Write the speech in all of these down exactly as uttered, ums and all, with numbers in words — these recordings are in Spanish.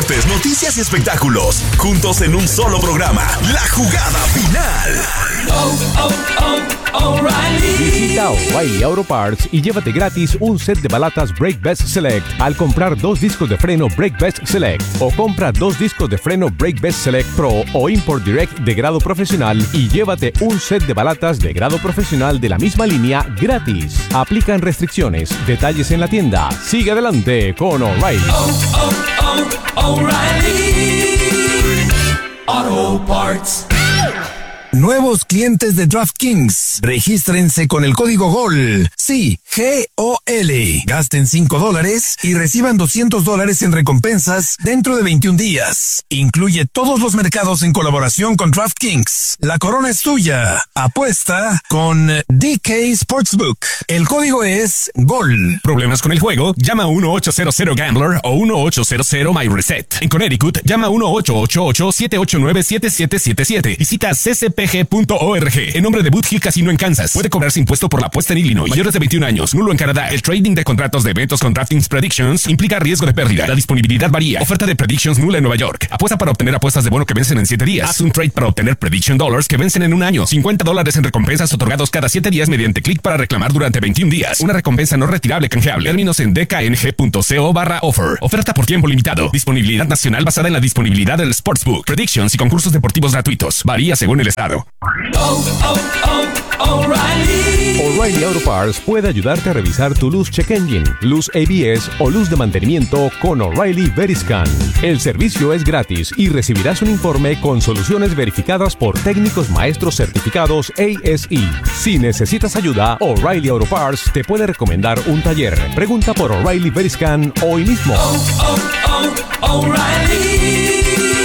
Deportes, noticias y espectáculos, juntos en un solo programa. La Jugada Final. Oh, oh, oh, O'Reilly. Visita O'Reilly Auto Parts y llévate gratis un set de balatas Brake Best Select al comprar dos discos de freno Brake Best Select, o compra dos discos de freno Brake Best Select Pro o Import Direct de grado profesional y llévate un set de balatas de grado profesional de la misma línea gratis. Aplican restricciones. Detalles en la tienda. Sigue adelante con O'Reilly. Oh, oh, oh, O'Reilly Auto Parts. Nuevos clientes de DraftKings, regístrense con el código GOL. Sí, G O L. Gasten cinco dólares y reciban doscientos dólares en recompensas dentro de veintiún días. Incluye todos los mercados en colaboración con DraftKings. La corona es tuya. Apuesta con D K Sportsbook. El código es GOL. ¿Problemas con el juego? Llama a uno ocho cero cero Gambler o uno ocho cero cero My Reset. En Connecticut, llama a uno ocho ocho ocho siete ocho nueve siete siete siete siete. Visita c c p g punto org. En nombre de Boot Hill Casino en Kansas. Puede cobrarse impuesto por la apuesta en Illinois. Mayores de veintiún años. Nulo en Canadá. El trading de contratos de eventos con DraftKings Predictions implica riesgo de pérdida. La disponibilidad varía. Oferta de Predictions nula en Nueva York. Apuesta para obtener apuestas de bono que vencen en siete días. Haz un trade para obtener Prediction Dollars que vencen en un año. cincuenta dólares en recompensas otorgados cada siete días mediante clic para reclamar durante veintiún días. Una recompensa no retirable canjeable. Términos en d k n g punto co barra offer. Oferta por tiempo limitado. Disponibilidad nacional basada en la disponibilidad del Sportsbook. Predictions y concursos deportivos gratuitos. Varía según el estado. Oh, oh, oh, O'Reilly. O'Reilly Auto Parts puede ayudarte a revisar tu luz check engine, luz A B S o luz de mantenimiento con O'Reilly Veriscan. El servicio es gratis y recibirás un informe con soluciones verificadas por técnicos maestros certificados A S E. Si necesitas ayuda, O'Reilly Auto Parts te puede recomendar un taller. Pregunta por O'Reilly Veriscan hoy mismo. Oh, oh, oh, O'Reilly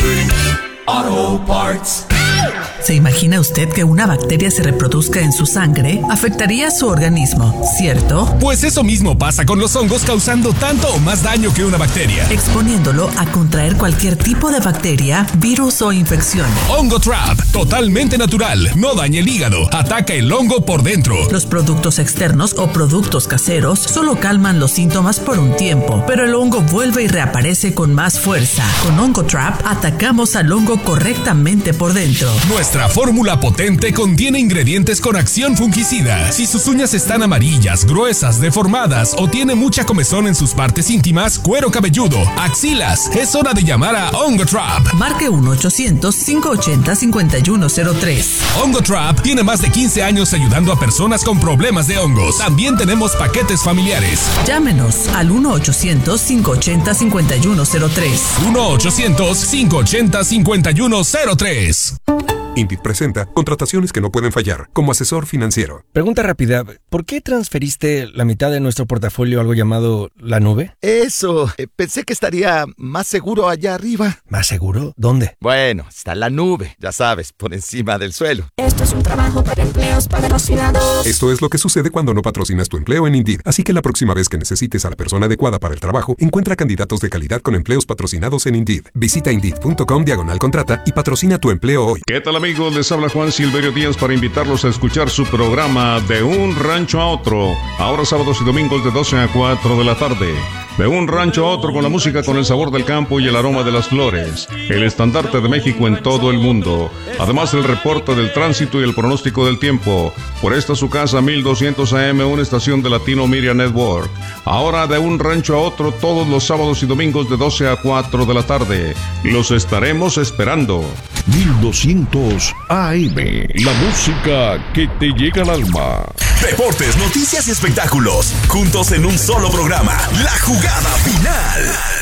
Auto Parts. ¿Se imagina usted que una bacteria se reproduzca en su sangre? Afectaría su organismo, ¿cierto? Pues eso mismo pasa con los hongos, causando tanto o más daño que una bacteria. Exponiéndolo a contraer cualquier tipo de bacteria, virus o infección. Hongo Trap, totalmente natural, no daña el hígado, ataca el hongo por dentro. Los productos externos o productos caseros solo calman los síntomas por un tiempo, pero el hongo vuelve y reaparece con más fuerza. Con Hongo Trap atacamos al hongo correctamente por dentro. Nuestra fórmula potente contiene ingredientes con acción fungicida. Si sus uñas están amarillas, gruesas, deformadas o tiene mucha comezón en sus partes íntimas, cuero cabelludo, axilas, es hora de llamar a Hongo Trap. Marque uno ochocientos cinco ochenta cincuenta y uno cero tres. Hongo Trap tiene más de quince años ayudando a personas con problemas de hongos. También tenemos paquetes familiares. Llámenos al uno ochocientos cinco ochenta cincuenta y uno cero tres. uno ochocientos cinco ochenta cincuenta y uno cero tres. Indeed presenta contrataciones que no pueden fallar como asesor financiero. Pregunta rápida, ¿por qué transferiste la mitad de nuestro portafolio a algo llamado la nube? Eso, eh, pensé que estaría más seguro allá arriba. ¿Más seguro? ¿Dónde? Bueno, está la nube, ya sabes, por encima del suelo. Esto es un trabajo para empleos patrocinados. Esto es lo que sucede cuando no patrocinas tu empleo en Indeed. Así que la próxima vez que necesites a la persona adecuada para el trabajo, encuentra candidatos de calidad con empleos patrocinados en Indeed. Visita Indeed.com diagonal contrata y patrocina tu empleo hoy. ¿Qué tal, amigos? Les habla Juan Silverio Díaz para invitarlos a escuchar su programa De un Rancho a Otro, ahora sábados y domingos de doce a cuatro de la tarde. De un rancho a otro, con la música con el sabor del campo y el aroma de las flores. El estandarte de México en todo el mundo. Además, el reporte del tránsito y el pronóstico del tiempo. Por esta su casa, mil doscientos A M, una estación de Latino Media Network. Ahora De un Rancho a Otro, todos los sábados y domingos de doce a cuatro de la tarde. Los estaremos esperando. mil doscientos A M, la música que te llega al alma. Deportes, noticias y espectáculos, juntos en un solo programa. La Jugada Final.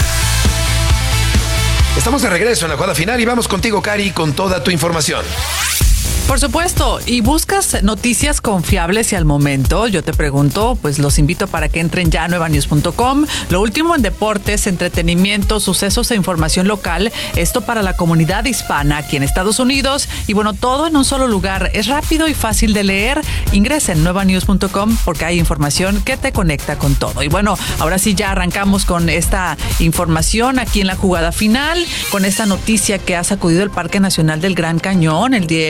Estamos de regreso en la Jugada Final y vamos contigo, Cari, con toda tu información. Por supuesto, y buscas noticias confiables y al momento, yo te pregunto, pues los invito para que entren ya a nueva news punto com. Lo último en deportes, entretenimiento, sucesos e información local, esto para la comunidad hispana aquí en Estados Unidos, y bueno, todo en un solo lugar. Es rápido y fácil de leer. Ingresa en nueva news punto com porque hay información que te conecta con todo. Y bueno, ahora sí ya arrancamos con esta información aquí en la Jugada Final, con esta noticia que ha sacudido el Parque Nacional del Gran Cañón el, día, el fin de semana.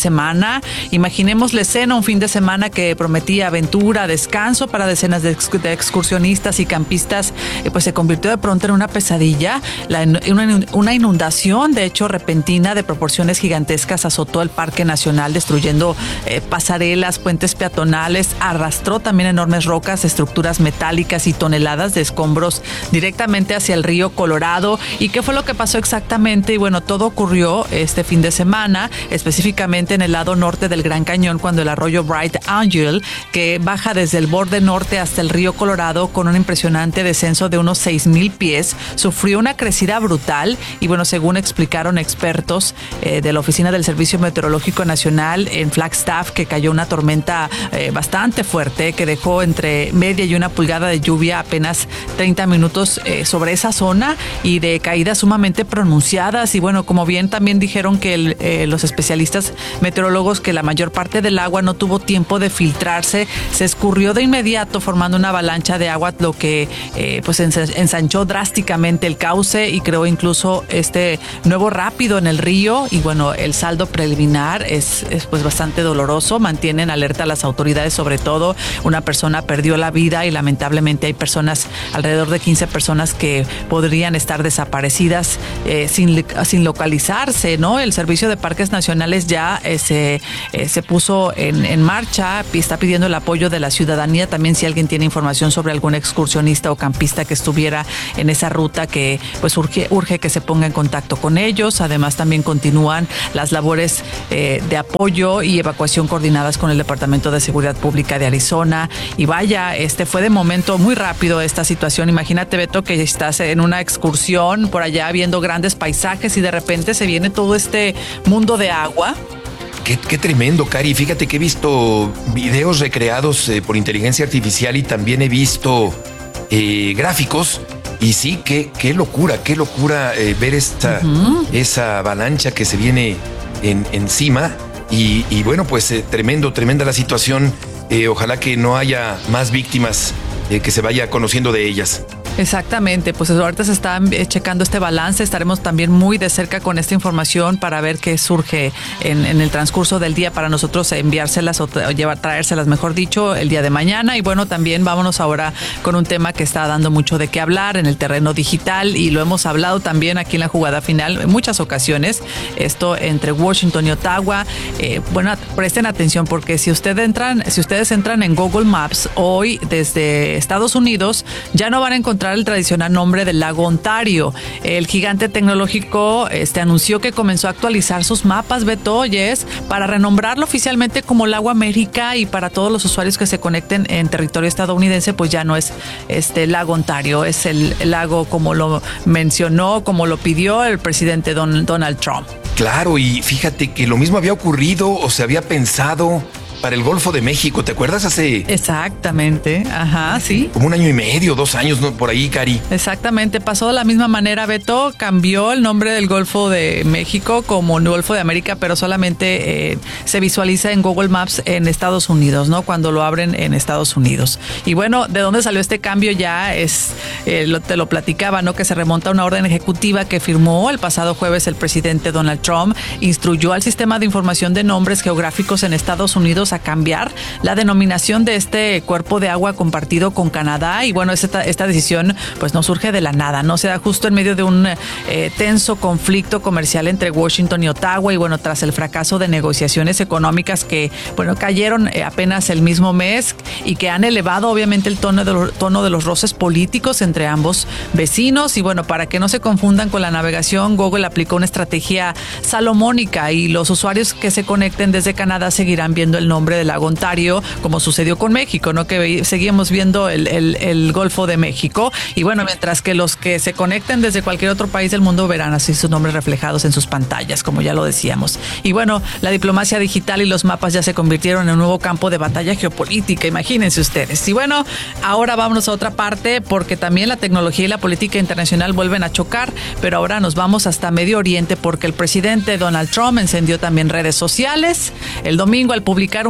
semana. Imaginemos la escena, un fin de semana que prometía aventura, descanso para decenas de, ex, de excursionistas y campistas, eh, pues se convirtió de pronto en una pesadilla. La, una, una inundación, de hecho, repentina de proporciones gigantescas azotó el Parque Nacional, destruyendo eh, pasarelas, puentes peatonales, arrastró también enormes rocas, estructuras metálicas y toneladas de escombros directamente hacia el río Colorado. ¿Y qué fue lo que pasó exactamente? Y bueno, todo ocurrió este fin de semana, específicamente en el lado norte del Gran Cañón, cuando el arroyo Bright Angel, que baja desde el borde norte hasta el río Colorado con un impresionante descenso de unos seis mil pies, sufrió una crecida brutal. Y bueno, según explicaron expertos eh, de la Oficina del Servicio Meteorológico Nacional en Flagstaff, que cayó una tormenta eh, bastante fuerte que dejó entre media y una pulgada de lluvia apenas treinta minutos eh, sobre esa zona, y de caídas sumamente pronunciadas. Y bueno, como bien también dijeron que el, eh, los especialistas meteorólogos, que la mayor parte del agua no tuvo tiempo de filtrarse, se escurrió de inmediato formando una avalancha de agua, lo que eh, pues ensanchó drásticamente el cauce y creó incluso este nuevo rápido en el río. Y bueno, el saldo preliminar es, es pues bastante doloroso. Mantienen alerta a las autoridades, sobre todo una persona perdió la vida y lamentablemente hay personas, alrededor de quince personas que podrían estar desaparecidas eh, sin, sin localizarse, ¿no? El Servicio de Parques Nacionales ya eh, se, eh, se puso en, en marcha y está pidiendo el apoyo de la ciudadanía. También si alguien tiene información sobre algún excursionista o campista que estuviera en esa ruta, que pues urge, urge que se ponga en contacto con ellos. Además también continúan las labores eh, de apoyo y evacuación coordinadas con el Departamento de Seguridad Pública de Arizona. Y vaya, este fue de momento muy rápido esta situación. Imagínate, Beto, que estás en una excursión por allá viendo grandes paisajes y de repente se viene todo este mundo de agua. Qué, qué tremendo, Cari. Fíjate que he visto videos recreados eh, por inteligencia artificial y también he visto eh, gráficos. Y sí, qué, qué locura, qué locura eh, ver esta, uh-huh. esa avalancha que se viene en, encima. Y, y bueno, pues eh, tremendo, tremenda la situación. Eh, ojalá que no haya más víctimas, eh, que se vaya conociendo de ellas. Exactamente, pues ahorita se está checando este balance. Estaremos también muy de cerca con esta información para ver qué surge en, en el transcurso del día, para nosotros enviárselas o llevar, traérselas, mejor dicho, el día de mañana. Y bueno, también vámonos ahora con un tema que está dando mucho de qué hablar en el terreno digital, y lo hemos hablado también aquí en la jugada final en muchas ocasiones, esto entre Washington y Ottawa. Eh, bueno, presten atención, porque si ustedes entran, si ustedes entran en Google Maps hoy desde Estados Unidos, ya no van a encontrar el tradicional nombre del lago Ontario. El gigante tecnológico este, anunció que comenzó a actualizar sus mapas, Beto, oyes, para renombrarlo oficialmente como Lago América, y para todos los usuarios que se conecten en territorio estadounidense, pues ya no es este Lago Ontario, es el, el lago como lo mencionó, como lo pidió el presidente Don, Donald Trump. Claro, y fíjate que lo mismo había ocurrido o se había pensado para el Golfo de México, ¿te acuerdas? Hace... Exactamente, ajá, sí. Como un año y medio, dos años, ¿no? Por ahí, Cari. Exactamente, pasó de la misma manera, Beto. Cambió el nombre del Golfo de México como Golfo de América, pero solamente eh, se visualiza en Google Maps en Estados Unidos, ¿no? Cuando lo abren en Estados Unidos. Y bueno, ¿de dónde salió este cambio? Ya es, eh, lo, te lo platicaba, ¿no? Que se remonta a una orden ejecutiva que firmó el pasado jueves el presidente Donald Trump. Instruyó al Sistema de Información de Nombres Geográficos en Estados Unidos a cambiar la denominación de este cuerpo de agua compartido con Canadá. Y bueno, esta, esta decisión pues no surge de la nada, no se da justo en medio de un eh, tenso conflicto comercial entre Washington y Ottawa. Y bueno, tras el fracaso de negociaciones económicas que bueno cayeron eh, apenas el mismo mes, y que han elevado obviamente el tono de, lo, tono de los roces políticos entre ambos vecinos. Y bueno, para que no se confundan con la navegación, Google aplicó una estrategia salomónica, y los usuarios que se conecten desde Canadá seguirán viendo el nombre del lago Ontario, como sucedió con México, ¿no? Que seguimos viendo el, el, el Golfo de México. Y bueno, mientras que los que se conecten desde cualquier otro país del mundo verán así sus nombres reflejados en sus pantallas, como ya lo decíamos. Y bueno, la diplomacia digital y los mapas ya se convirtieron en un nuevo campo de batalla geopolítica, imagínense ustedes. Y bueno, ahora vámonos a otra parte, porque también la tecnología y la política internacional vuelven a chocar, pero ahora nos vamos hasta Medio Oriente, porque el presidente Donald Trump encendió también redes sociales el domingo al publicar un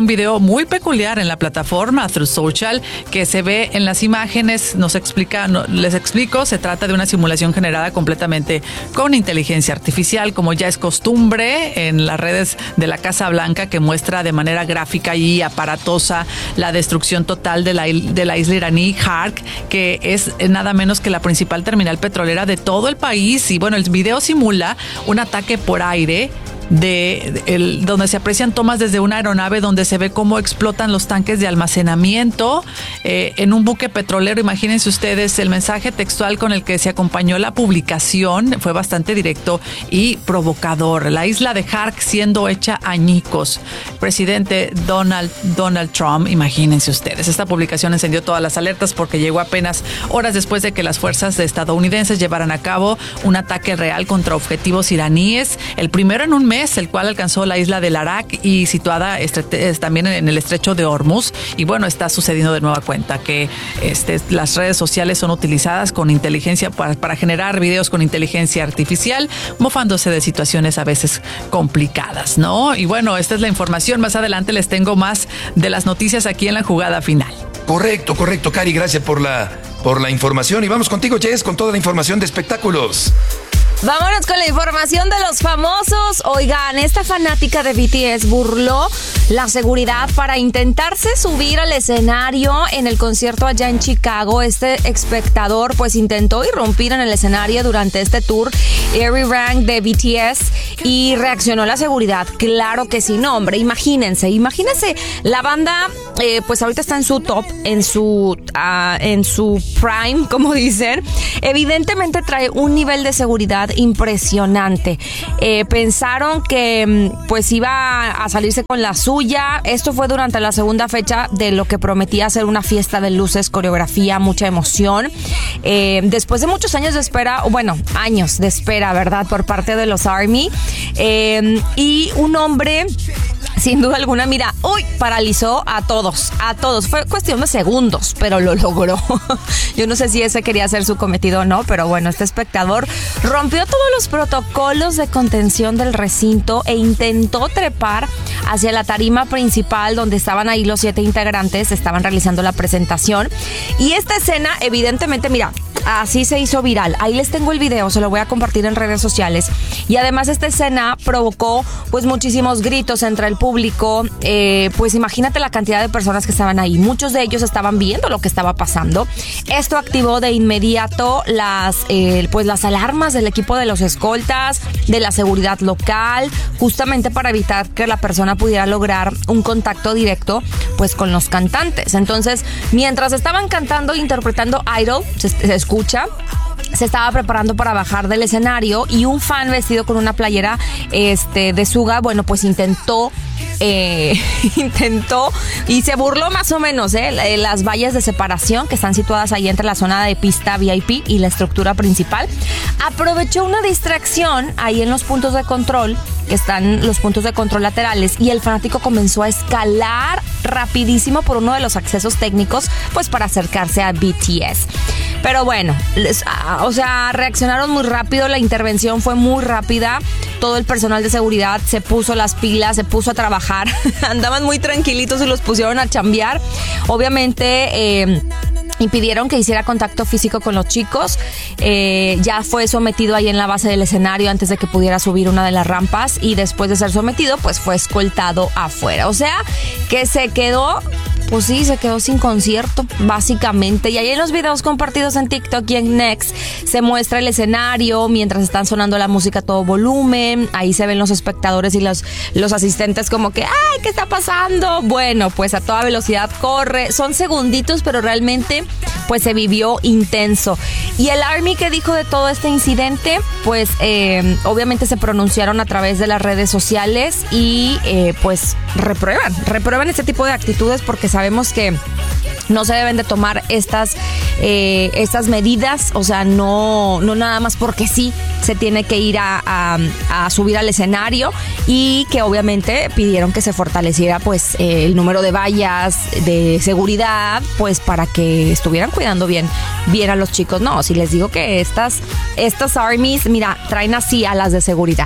un video muy peculiar en la plataforma Truth Social que se ve en las imágenes. Nos explica, no, les explico, se trata de una simulación generada completamente con inteligencia artificial, como ya es costumbre en las redes de la Casa Blanca, que muestra de manera gráfica y aparatosa la destrucción total de la, de la isla iraní Hark, que es nada menos que la principal terminal petrolera de todo el país. Y bueno, el video simula un ataque por aire de, de el, donde se aprecian tomas desde una aeronave donde se ve cómo explotan los tanques de almacenamiento eh, en un buque petrolero. Imagínense ustedes, el mensaje textual con el que se acompañó la publicación fue bastante directo y provocador. La isla de Hark siendo hecha añicos. Presidente Donald, Donald Trump, imagínense ustedes. Esta publicación encendió todas las alertas porque llegó apenas horas después de que las fuerzas estadounidenses llevaran a cabo un ataque real contra objetivos iraníes, el primero en un mes, el cual alcanzó la isla del Arak y situada estre- también en el estrecho de Hormuz. Y bueno, está sucediendo de nueva cuenta que este, las redes sociales son utilizadas con inteligencia para, para generar videos con inteligencia artificial, mofándose de situaciones a veces complicadas, ¿no? Y bueno, esta es la información. Más adelante les tengo más de las noticias aquí en la jugada final. Correcto, correcto, Cari, gracias por la, por la información. Y vamos contigo, Jess, con toda la información de espectáculos. Vámonos con la información de los famosos. Oigan, esta fanática de B T S burló la seguridad para intentarse subir al escenario en el concierto allá en Chicago. Este espectador pues intentó irrumpir en el escenario durante este tour Airy Rank de B T S y reaccionó la seguridad. Claro que sí, no, hombre, imagínense, imagínense, la banda eh, pues ahorita está en su top, en su, uh, en su prime, como dicen. Evidentemente trae un nivel de seguridad impresionante. Eh, pensaron que pues iba a salirse con la suya. Esto fue durante la segunda fecha de lo que prometía ser una fiesta de luces, coreografía, mucha emoción. Eh, después de muchos años de espera, bueno, años de espera, ¿verdad? Por parte de los ARMY. Eh, y un hombre, sin duda alguna, mira, uy, paralizó a todos, a todos. Fue cuestión de segundos, pero lo logró. Yo no sé si ese quería ser su cometido o no, pero bueno, este espectador rompió todos los protocolos de contención del recinto e intentó trepar hacia la tarima principal donde estaban ahí los siete integrantes, estaban realizando la presentación. Y esta escena, evidentemente, mira, así se hizo viral. Ahí les tengo el video, se lo voy a compartir en redes sociales. Y además esta escena provocó pues muchísimos gritos entre el público. Eh, pues imagínate la cantidad de personas que estaban ahí. Muchos de ellos estaban viendo lo que estaba pasando. Esto activó de inmediato las, eh, pues las alarmas del equipo de los escoltas, de la seguridad local, justamente para evitar que la persona pudiera lograr un contacto directo pues con los cantantes. Entonces, mientras estaban cantando, interpretando Idol, se, se escucha, se estaba preparando para bajar del escenario y un fan vestido con una playera este, de Suga, bueno, pues intentó eh, intentó y se burló más o menos eh, las vallas de separación que están situadas ahí entre la zona de pista V I P y la estructura principal. Aprovechó una distracción ahí en los puntos de control, que están los puntos de control laterales, y el fanático comenzó a escalar rapidísimo por uno de los accesos técnicos pues para acercarse a B T S. Pero bueno, les, o sea, reaccionaron muy rápido, la intervención fue muy rápida, todo el personal de seguridad se puso las pilas, se puso a trabajar, andaban muy tranquilitos y los pusieron a chambear. Obviamente eh, impidieron que hiciera contacto físico con los chicos. Eh, ya fue sometido ahí en la base del escenario antes de que pudiera subir una de las rampas, y después de ser sometido pues fue escoltado afuera. O sea que se quedó, pues sí, se quedó sin concierto, básicamente. Y ahí en los videos compartidos en TikTok y en Next se muestra el escenario mientras están sonando la música a todo volumen. Ahí se ven los espectadores y los, los asistentes como que, ¡ay, qué está pasando! Bueno, pues a toda velocidad corre. Son segunditos, pero realmente pues se vivió intenso. Y el ARMY, ¿qué dijo de todo este incidente? Pues eh, obviamente se pronunciaron a través de las redes sociales y eh, pues reprueban, reprueban este tipo de actitudes, porque sabemos que no se deben de tomar estas, eh, estas medidas. O sea, no, no nada más porque sí se tiene que ir a, a, a subir al escenario, y que obviamente pidieron que se fortaleciera pues eh, el número de vallas de seguridad, pues para que estuvieran cuidando bien, bien a los chicos. No, si les digo que estas, estas ARMYs, mira, traen así a las de seguridad.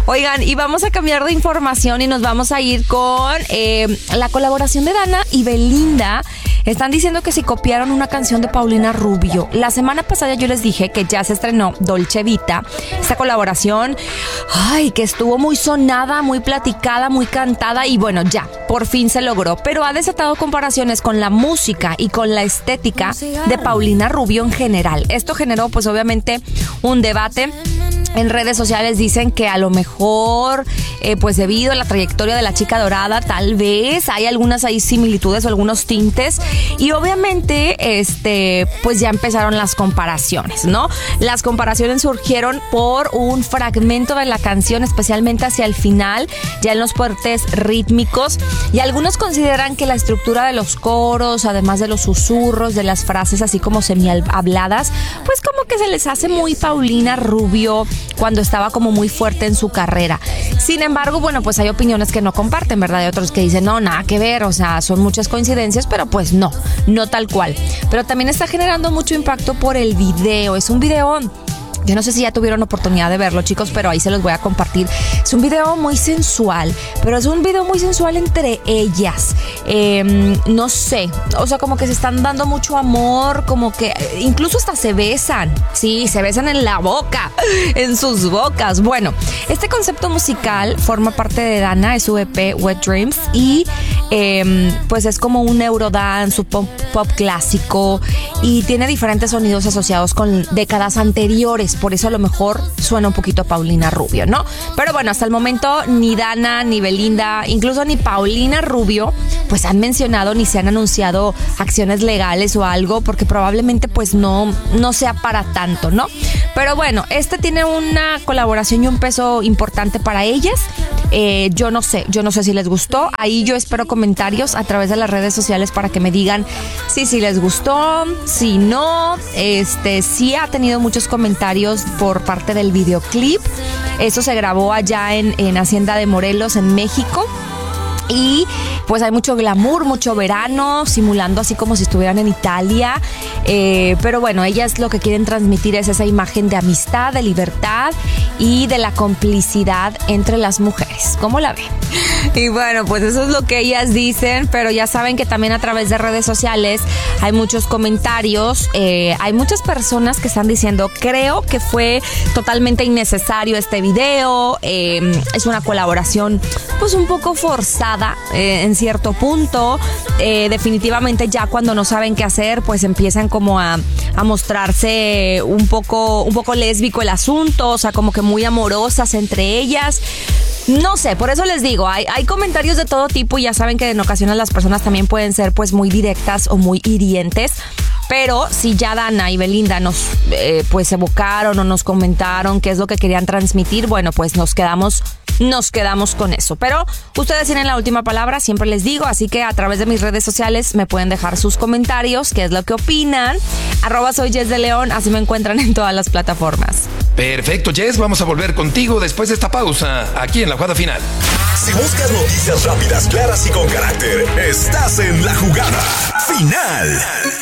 Oigan, y vamos a cambiar de información y nos vamos a ir con eh, la colaboración de Dana y Belinda. Están diciendo que si copiaron una canción de Paulina Rubio. La semana pasada yo les dije que ya se estrenó Dolce Vita, esta colaboración, ay, que estuvo muy sonada, muy platicada, muy cantada y bueno, ya, por fin se logró. Pero ha desatado comparaciones con la música y con la estética de Paulina Rubio en general. Esto generó pues obviamente un debate. En redes sociales dicen que a lo mejor, eh, pues debido a la trayectoria de la chica dorada, tal vez hay algunas ahí similitudes o algunos tintes. Y obviamente, este, pues ya empezaron las comparaciones, ¿no? Las comparaciones surgieron por un fragmento de la canción, especialmente hacia el final, ya en los puentes rítmicos. Y algunos consideran que la estructura de los coros, además de los susurros, de las frases así como semi-habladas, pues como que se les hace muy Paulina Rubio cuando estaba como muy fuerte en su carrera. Sin embargo, bueno, pues hay opiniones que no comparten, ¿verdad? Hay otros que dicen, no, nada que ver, o sea, son muchas coincidencias, pero pues no, no tal cual. Pero también está generando mucho impacto por el video. Es un video... Yo no sé si ya tuvieron oportunidad de verlo, chicos, pero ahí se los voy a compartir. Es un video muy sensual, pero es un video muy sensual entre ellas. Eh, no sé, o sea, como que se están dando mucho amor, como que incluso hasta se besan. Sí, se besan en la boca, en sus bocas. Bueno, este concepto musical forma parte de Dana, es su E P Wet Dreams y eh, pues es como un eurodance, un pop, pop clásico y tiene diferentes sonidos asociados con décadas anteriores. Por eso a lo mejor suena un poquito a Paulina Rubio, ¿no? Pero bueno, hasta el momento ni Dana, ni Belinda, incluso ni Paulina Rubio, pues han mencionado ni se han anunciado acciones legales o algo, porque probablemente pues no, no sea para tanto, ¿no? Pero bueno, este tiene una colaboración y un peso importante para ellas. Eh, yo no sé, yo no sé si les gustó. Ahí yo espero comentarios a través de las redes sociales para que me digan si sí les gustó, si no. Este, sí ha tenido muchos comentarios por parte del videoclip. Eso se grabó allá en, en Hacienda de Morelos, en México. Y pues hay mucho glamour, mucho verano, simulando así como si estuvieran en Italia. Eh, pero bueno, ellas lo que quieren transmitir es esa imagen de amistad, de libertad y de la complicidad entre las mujeres. ¿Cómo la ven? Y bueno, pues eso es lo que ellas dicen, pero ya saben que también a través de redes sociales hay muchos comentarios. Eh, hay muchas personas que están diciendo, creo que fue totalmente innecesario este video. Eh, es una colaboración pues un poco forzada. Eh, en cierto punto, eh, definitivamente ya cuando no saben qué hacer, pues empiezan como a, a mostrarse un poco, un poco lésbico el asunto, o sea, como que muy amorosas entre ellas. No sé, por eso les digo, hay, hay comentarios de todo tipo y ya saben que en ocasiones las personas también pueden ser pues muy directas o muy hirientes. Pero si ya Dana y Belinda nos eh, pues evocaron o nos comentaron qué es lo que querían transmitir, bueno, pues nos quedamos nos quedamos con eso. Pero ustedes tienen la última palabra, siempre les digo, así que a través de mis redes sociales me pueden dejar sus comentarios, qué es lo que opinan. Arroba soy Jess de León, así me encuentran en todas las plataformas. Perfecto, Jess, vamos a volver contigo después de esta pausa, aquí en La Jugada Final. Si buscas noticias rápidas, claras y con carácter, estás en La Jugada Final.